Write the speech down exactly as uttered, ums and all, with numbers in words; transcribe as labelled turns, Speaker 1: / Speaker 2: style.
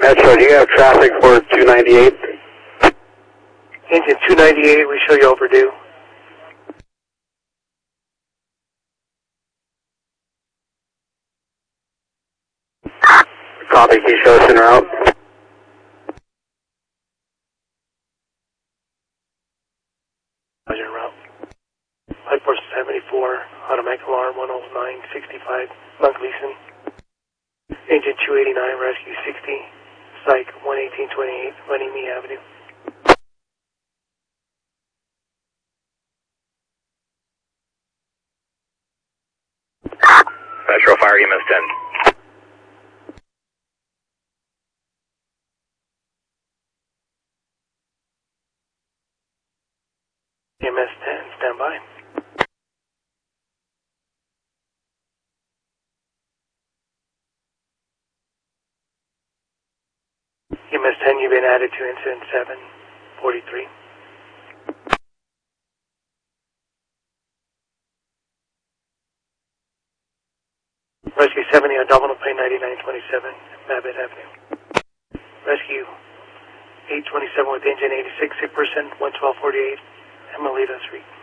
Speaker 1: Metro, do you have traffic for two ninety-eight?
Speaker 2: Engine two ninety-eight, we show you overdue.
Speaker 1: Copy, can you show us en route?
Speaker 2: En route. Flight Force seventy-four, automatic alarm one oh nine sixty-five, Mount Gleason. Engine two eighty-nine, rescue sixty, psych one eighteen twenty-eight, Runnymede Avenue.
Speaker 3: Metro Fire E M S ten.
Speaker 2: E M S ten, stand by. E M S ten, you've been added to incident seven forty-three. Rescue seventy on Domino Plane ninety-nine twenty-seven, Babbitt Avenue. Rescue eight twenty-seven with engine eighty-six, sick person one twelve forty-eight, Emelita Street.